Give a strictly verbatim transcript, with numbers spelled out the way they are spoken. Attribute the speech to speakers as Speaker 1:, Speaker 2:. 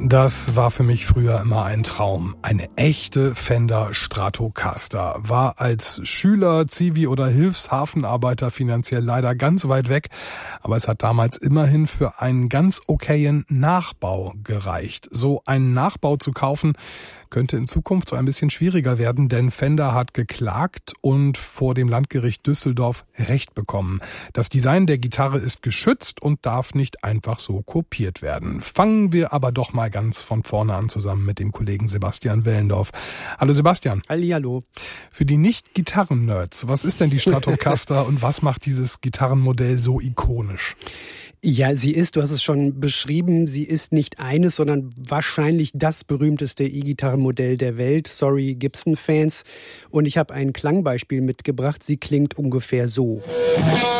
Speaker 1: Das war für mich früher immer ein Traum. Eine echte Fender Stratocaster. War als Schüler, Zivi oder Hilfshafenarbeiter finanziell leider ganz weit weg. Aber es hat damals immerhin für einen ganz okayen Nachbau gereicht. So einen Nachbau zu kaufen, könnte in Zukunft so ein bisschen schwieriger werden, denn Fender hat geklagt und vor dem Landgericht Düsseldorf Recht bekommen. Das Design der Gitarre ist geschützt und darf nicht einfach so kopiert werden. Fangen wir aber doch mal ganz von vorne an zusammen mit dem Kollegen Sebastian Wellendorf. Hallo Sebastian.
Speaker 2: Hallihallo.
Speaker 1: Für die Nicht-Gitarren-Nerds, was ist denn die Stratocaster und was macht dieses Gitarrenmodell so ikonisch?
Speaker 2: Ja, sie ist, du hast es schon beschrieben, sie ist nicht eines, sondern wahrscheinlich das berühmteste E-Gitarrenmodell der Welt. Sorry, Gibson-Fans. Und ich habe ein Klangbeispiel mitgebracht. Sie klingt ungefähr so.